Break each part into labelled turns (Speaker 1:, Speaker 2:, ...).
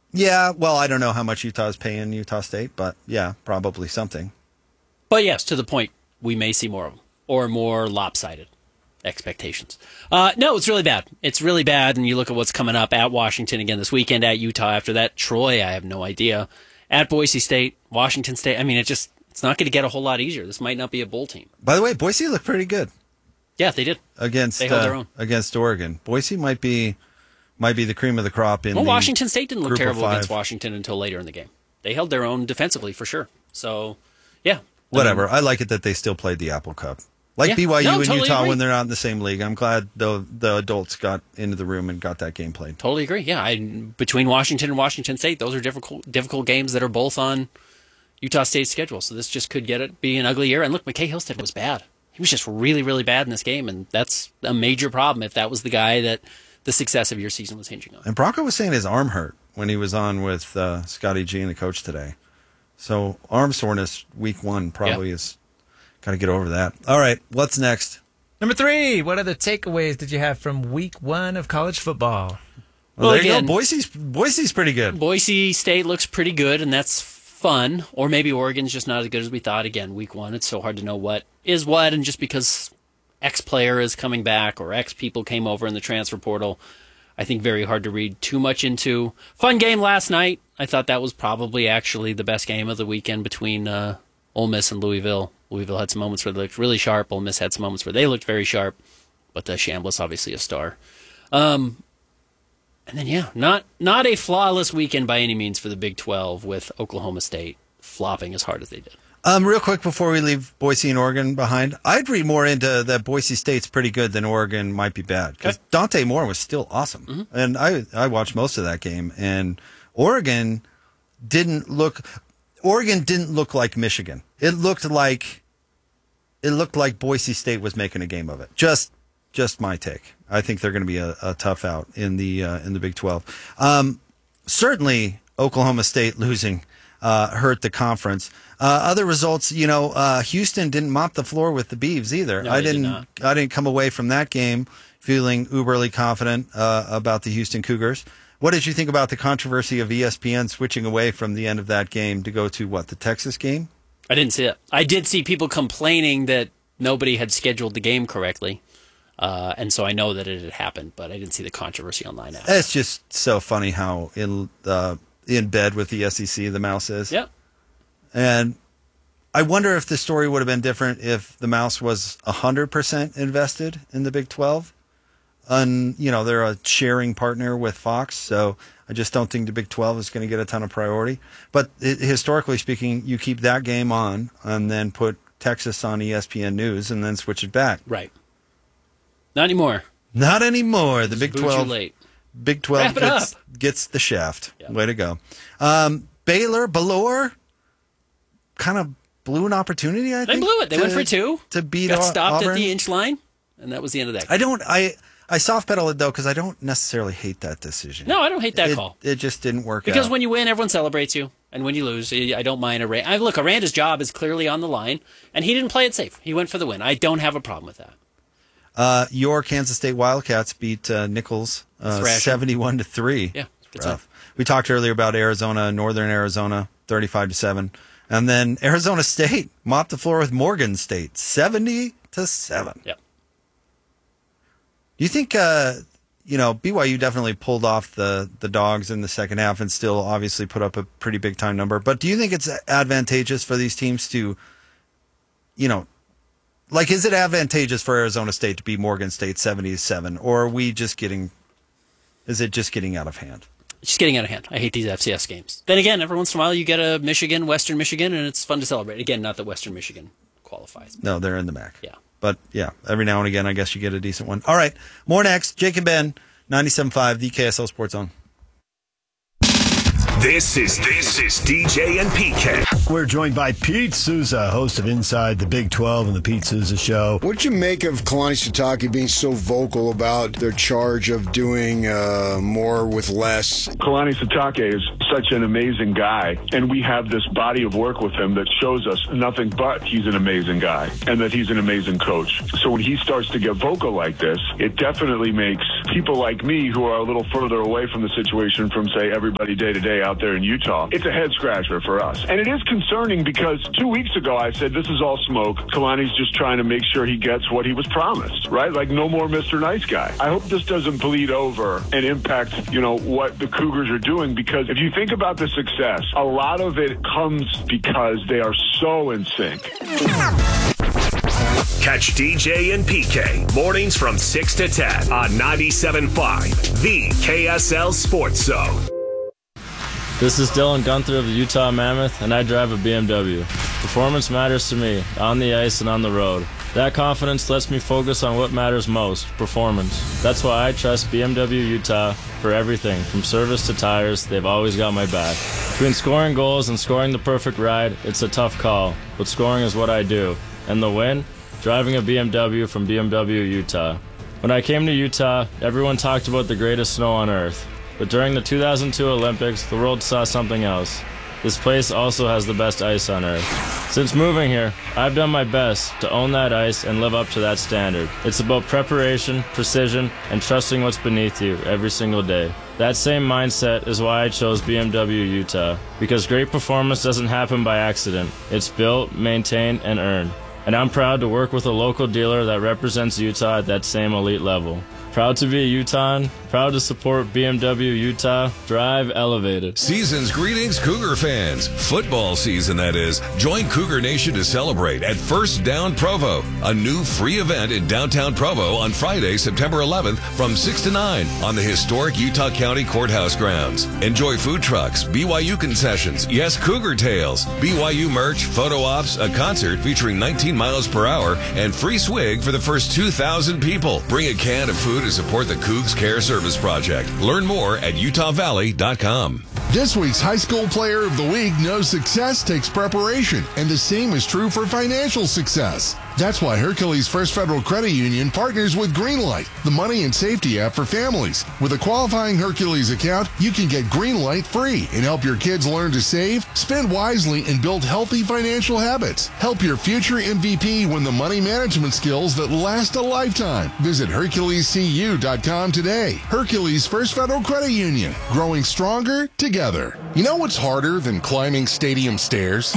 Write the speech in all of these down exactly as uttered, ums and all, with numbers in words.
Speaker 1: Yeah, well, I don't know how much Utah's paying Utah State, but yeah, probably something.
Speaker 2: But yes, to the point, we may see more of them, or more lopsided expectations. Uh, no, it's really bad. It's really bad, and you look at what's coming up at Washington again this weekend, at Utah after that, Troy, I have no idea, at Boise State, Washington State. I mean, it just it's not going to get a whole lot easier. This might not be a bowl team.
Speaker 1: By the way, Boise looked pretty good.
Speaker 2: Yeah, they did.
Speaker 1: Against,
Speaker 2: they held
Speaker 1: uh,
Speaker 2: their own.
Speaker 1: Against Oregon. Boise might be might be the cream of the crop in
Speaker 2: well,
Speaker 1: the
Speaker 2: Washington State didn't look
Speaker 1: group of
Speaker 2: terrible
Speaker 1: five.
Speaker 2: against Washington until later in the game. They held their own defensively for sure. So, yeah.
Speaker 1: Whatever.
Speaker 2: I, mean,
Speaker 1: I like it that they still played the Apple Cup. Like
Speaker 2: yeah.
Speaker 1: B Y U
Speaker 2: no,
Speaker 1: and
Speaker 2: totally
Speaker 1: Utah
Speaker 2: agree.
Speaker 1: when they're not in the same league. I'm glad the the adults got into the room and got that game played.
Speaker 2: Totally agree. Yeah, I, between Washington and Washington State, those are difficult difficult games that are both on Utah State's schedule. So this just could get it be an ugly year. And look, McKay Hillstead was bad. He was just really, really bad in this game, and that's a major problem if that was the guy that the success of your season was hinging on.
Speaker 1: And Bronco was saying his arm hurt when he was on with uh, Scotty G and the coach today. So arm soreness week one probably
Speaker 2: yeah.
Speaker 1: is got to get over that. All right, what's next?
Speaker 3: Number three, what other takeaways did you have from week one of college football?
Speaker 1: Well,
Speaker 2: well
Speaker 1: there
Speaker 2: again,
Speaker 1: you go. Boise's, Boise's pretty good.
Speaker 2: Boise State looks pretty good, and that's fun. Or maybe Oregon's just not as good as we thought. Again, week one, it's so hard to know what is what, and just because X player is coming back or X people came over in the transfer portal, I think very hard to read too much into. Fun game last night. I thought that was probably actually the best game of the weekend between uh, Ole Miss and Louisville. Louisville had some moments where they looked really sharp. Ole Miss had some moments where they looked very sharp. But uh, Chambliss, obviously a star. Um, and then, yeah, not not a flawless weekend by any means for the Big twelve with Oklahoma State flopping as hard as they did.
Speaker 1: Um, real quick before we leave Boise and Oregon behind, I'd read more into that Boise State's pretty good than Oregon might be bad because
Speaker 2: okay.
Speaker 1: Dante Moore was still awesome, mm-hmm. and I I watched most of that game, and Oregon didn't look Oregon didn't look like Michigan. It looked like it looked like Boise State was making a game of it. Just just my take. I think they're going to be a, a tough out in the uh, in the Big twelve. Um, certainly, Oklahoma State losing uh, hurt the conference. Uh, other results, you know, uh, Houston didn't mop the floor with the Beavs either.
Speaker 2: No,
Speaker 1: I
Speaker 2: they
Speaker 1: didn't.
Speaker 2: did not.
Speaker 1: I didn't come away from that game feeling uberly confident uh, about the Houston Cougars. What did you think about the controversy of E S P N switching away from the end of that game to go to what, the Texas game?
Speaker 2: I didn't see it. I did see people complaining that nobody had scheduled the game correctly. Uh, and so I know that it had happened, but I didn't see the controversy online after.
Speaker 1: It's just so funny how in uh, in bed with the S E C the Mouse is.
Speaker 2: Yep.
Speaker 1: And I wonder if the story would have been different if the Mouse was one hundred percent invested in the Big twelve. And, you know, they're a sharing partner with Fox, so I just don't think the Big twelve is going to get a ton of priority. But it, historically speaking, you keep that game on and then put Texas on E S P N News and then switch it back.
Speaker 2: Right. Not anymore.
Speaker 1: Not anymore. The
Speaker 2: Just
Speaker 1: Big
Speaker 2: booed
Speaker 1: twelve.
Speaker 2: you late.
Speaker 1: Big twelve
Speaker 2: Wrap it
Speaker 1: gets,
Speaker 2: up.
Speaker 1: gets the shaft.
Speaker 2: Yeah.
Speaker 1: Way to go. Um, Baylor, Balor, kind of blew an opportunity, I
Speaker 2: They
Speaker 1: think.
Speaker 2: blew it. They
Speaker 1: to,
Speaker 2: went for two.
Speaker 1: To beat
Speaker 2: Got
Speaker 1: Au-
Speaker 2: stopped
Speaker 1: Auburn.
Speaker 2: at the inch line, and that was the end of that game.
Speaker 1: I don't, I, I soft pedal it, though, because I don't necessarily hate that decision.
Speaker 2: No, I don't hate that
Speaker 1: it,
Speaker 2: call.
Speaker 1: It just didn't work
Speaker 2: Because
Speaker 1: out.
Speaker 2: when you win, everyone celebrates you. And when you lose, I don't mind Aranda. I, look, Aranda's job is clearly on the line, and he didn't play it safe. He went for the win. I don't have a problem with that.
Speaker 1: Uh, your Kansas State Wildcats beat uh, Nichols uh, seventy-one to three.
Speaker 2: Yeah, good
Speaker 1: Rough.
Speaker 2: stuff.
Speaker 1: We talked earlier about Arizona, Northern Arizona, thirty-five to seven. And then Arizona State mopped the floor with Morgan State, seventy to seven.
Speaker 2: Yeah.
Speaker 1: Do you think, uh, you know, B Y U definitely pulled off the, the dogs in the second half and still obviously put up a pretty big time number. But do you think it's advantageous for these teams to, you know, like, is it advantageous for Arizona State to beat Morgan State seventy to seven? Or are we just getting, is it just getting out of hand?
Speaker 2: Just getting out of hand. I hate these F C S games. Then again, every once in a while you get a Michigan, Western Michigan, and it's fun to celebrate. Again, not that Western Michigan qualifies.
Speaker 1: No, they're in the M A C.
Speaker 2: Yeah.
Speaker 1: But, yeah, every now and again, I guess you get a decent one. All right, more next. Jake and Ben, ninety-seven point five, the K S L Sports Zone.
Speaker 4: This is this is D J and P K.
Speaker 5: We're joined by Pete Souza, host of Inside the Big twelve and the Pete Souza Show.
Speaker 6: What'd you make of Kalani Sitake being so vocal about their charge of doing uh, more with less?
Speaker 7: Kalani Sitake is such an amazing guy, and we have this body of work with him that shows us nothing but he's an amazing guy and that he's an amazing coach. So when he starts to get vocal like this, it definitely makes people like me who are a little further away from the situation from, say, everybody day to day out there in Utah, it's a head scratcher for us. And it is concerning because two weeks ago I said this is all smoke. Kalani's just trying to make sure he gets what he was promised, right? Like no more Mister Nice Guy. I hope this doesn't bleed over and impact, you know, what the Cougars are doing, because if you think about the success, a lot of it comes because they are so in sync.
Speaker 4: Catch D J and P K mornings from six to ten on ninety-seven point five, the K S L Sports Zone.
Speaker 8: This is Dylan Gunther of the Utah Mammoth, and I drive a B M W. Performance matters to me, on the ice and on the road. That confidence lets me focus on what matters most, performance. That's why I trust B M W Utah for everything, from service to tires. They've always got my back. Between scoring goals and scoring the perfect ride, it's a tough call, but scoring is what I do. And the win? Driving a B M W from B M W Utah. When I came to Utah, everyone talked about the greatest snow on earth. But during the two thousand two Olympics, the world saw something else. This place also has the best ice on earth. Since moving here, I've done my best to own that ice and live up to that standard. It's about preparation, precision, and trusting what's beneath you every single day. That same mindset is why I chose B M W Utah, because great performance doesn't happen by accident. It's built, maintained, and earned. And I'm proud to work with a local dealer that represents Utah at that same elite level. Proud to be a Utahn, proud to support B M W Utah. Drive elevated.
Speaker 9: Season's greetings, Cougar fans. Football season, that is. Join Cougar Nation to celebrate at First Down Provo, a new free event in downtown Provo on Friday, September eleventh from six to nine on the historic Utah County Courthouse grounds. Enjoy food trucks, B Y U concessions, yes, Cougar Tales, B Y U merch, photo ops, a concert featuring nineteen miles per hour, and free swig for the first two thousand people. Bring a can of food to support the Cougs Care Service Project. Learn more at utah valley dot com.
Speaker 10: This week's High School Player of the Week knows success takes preparation, and the same is true for financial success. That's why Hercules First Federal Credit Union partners with Greenlight, the money and safety app for families. With a qualifying Hercules account, you can get Greenlight free and help your kids learn to save, spend wisely, and build healthy financial habits. Help your future M V P win the money management skills that last a lifetime. Visit hercules c u dot com today. Hercules First Federal Credit Union, growing stronger together. You know what's harder than climbing stadium stairs?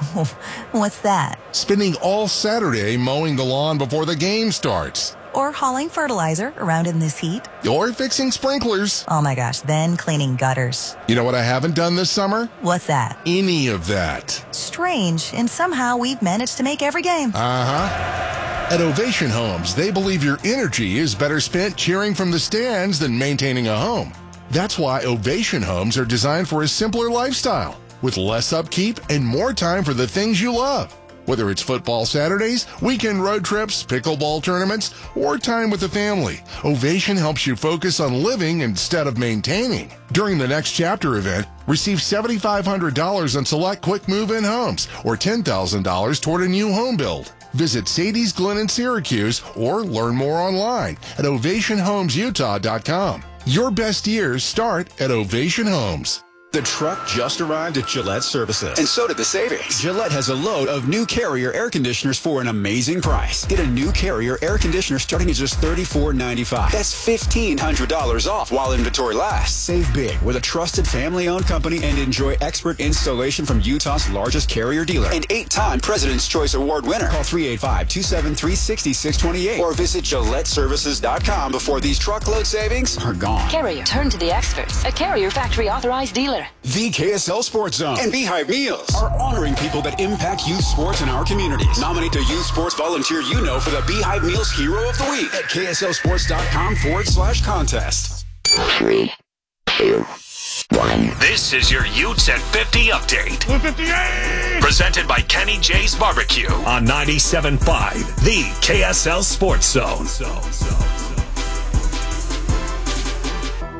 Speaker 11: What's that?
Speaker 10: Spending all Saturday mowing the lawn before the game starts.
Speaker 11: Or hauling fertilizer around in this heat.
Speaker 10: Or fixing sprinklers.
Speaker 11: Oh my gosh, then cleaning gutters.
Speaker 10: You know what I haven't done this summer?
Speaker 11: What's that?
Speaker 10: Any of that.
Speaker 11: Strange, and somehow we've managed to make every game.
Speaker 10: Uh-huh. At Ovation Homes, they believe your energy is better spent cheering from the stands than maintaining a home. That's why Ovation Homes are designed for a simpler lifestyle, with less upkeep and more time for the things you love. Whether it's football Saturdays, weekend road trips, pickleball tournaments, or time with the family, Ovation helps you focus on living instead of maintaining. During the Next Chapter event, receive seven thousand five hundred dollars on select quick move-in homes or ten thousand dollars toward a new home build. Visit Sadie's Glen in Syracuse or learn more online at ovation homes utah dot com. Your best years start at Ovation Homes.
Speaker 12: The truck just arrived at Gillette Services. And so did the savings. Gillette has a load of new Carrier air conditioners for an amazing price. Get a new Carrier air conditioner starting at just thirty-four ninety-five. That's fifteen hundred dollars off while inventory lasts. Save big with a trusted family-owned company and enjoy expert installation from Utah's largest Carrier dealer and eight-time President's Choice Award winner. Call three eight five, two seven three, six six two eight or visit gillette services dot com before these truckload savings are gone.
Speaker 13: Carrier, turn to the experts. A Carrier factory authorized dealer.
Speaker 12: The K S L Sports Zone and Beehive Meals are honoring people that impact youth sports in our communities. Nominate a youth sports volunteer you know for the Beehive Meals Hero of the Week at K S L sports dot com forward slash contest.
Speaker 4: Three, two, one. This is your Utes at fifty update. fifty-eight! Presented by Kenny J's Barbecue on ninety-seven point five, the K S L Sports Zone.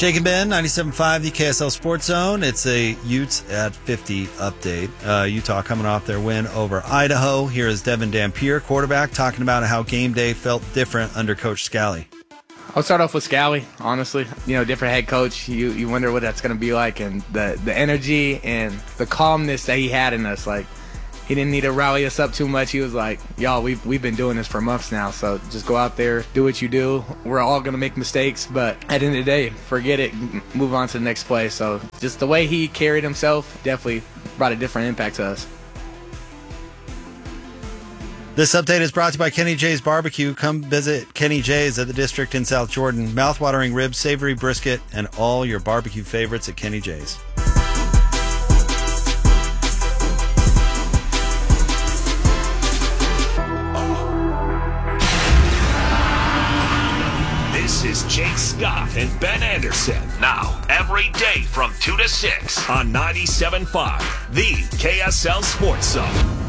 Speaker 1: Jake and Ben, ninety-seven point five, the K S L Sports Zone. It's a Utes at fifty update. Uh, Utah coming off their win over Idaho. Here is Devin Dampier, quarterback, talking about how game day felt different under Coach Scally.
Speaker 14: I'll start off with Scally, honestly. You know, different head coach. You you wonder what that's going to be like, and the, the energy and the calmness that he had in us. Like, he didn't need to rally us up too much. He was like, y'all, we've, we've been doing this for months now, so just go out there, do what you do. We're all going to make mistakes, but at the end of the day, forget it, move on to the next play. So just the way he carried himself definitely brought a different impact to us.
Speaker 1: This update is brought to you by Kenny J's Barbecue. Come visit Kenny J's at the District in South Jordan. Mouthwatering ribs, savory brisket, and all your barbecue favorites at Kenny J's.
Speaker 4: This is Jake Scott and Ben Anderson. Now, every day from two to six on ninety-seven point five, the K S L Sports Zone.